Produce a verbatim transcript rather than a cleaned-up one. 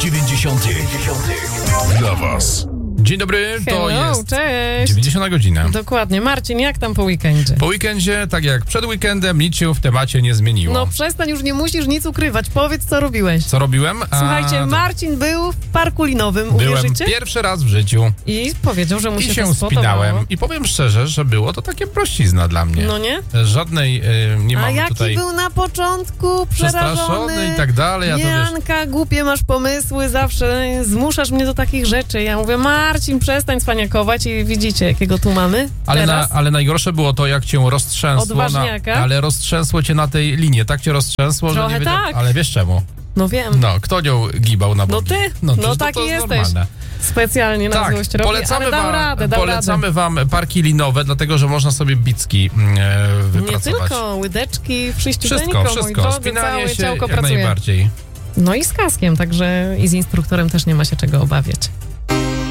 dziewięćdziesiąt dla was. Dzień dobry, to Hello, jest cześć. dziewięćdziesiąta godzina. Dokładnie. Marcin, jak tam po weekendzie? Po weekendzie, tak jak przed weekendem, nic się w temacie nie zmieniło. No przestań, już nie musisz nic ukrywać. Powiedz, co robiłeś. Co robiłem? A, Słuchajcie, Marcin był w parku linowym, Byłem uwierzycie? pierwszy raz w życiu I powiedział, że mu i się, się to spodobało. spinałem. I powiem szczerze, że było to takie prościzna dla mnie. No nie? Żadnej y, nie A mam jaki tutaj był na początku przerażony? przestraszony i tak dalej. Ja to wiesz, Janka, głupie masz pomysły, zawsze zmuszasz mnie do takich rzeczy. Ja mówię, Marcin, przestań cwaniakować i widzicie, jakiego tu mamy ale, na, teraz. ale najgorsze było to, jak cię roztrzęsło. Na, Odważniaka? ale roztrzęsło cię na tej linie. Tak cię roztrzęsło, Trochę że nie wiedziałem. tak. Ale wiesz czemu? No wiem, No, kto nią gibał na no boki? ty, No, no, przecież to- taki to jest jesteś. normalne. Specjalnie na Tak, złość robi, polecamy, ale dał wam, radę, dał polecamy radę. wam parki linowe, dlatego że można sobie bicki e, Nie wypracować. tylko, łydeczki, przyściuteńko, Wszystko, moi wszystko. drodzy, Spinanie całe się ciałko jak pracuje. najbardziej. No i z kaskiem, także i z instruktorem też nie ma się czego obawiać.